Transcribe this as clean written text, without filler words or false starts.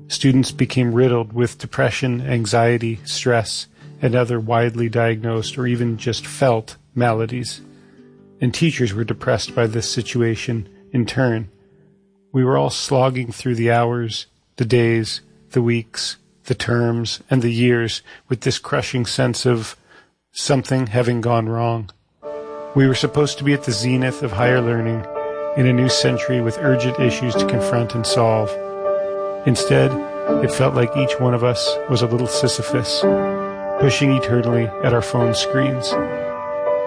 Students became riddled with depression, anxiety, stress, and other widely diagnosed or even just felt maladies. And teachers were depressed by this situation in turn. We were all slogging through the hours, the days, the weeks, the terms, and the years with this crushing sense of something having gone wrong. We were supposed to be at the zenith of higher learning in a new century with urgent issues to confront and solve. Instead, it felt like each one of us was a little Sisyphus, pushing eternally at our phone screens.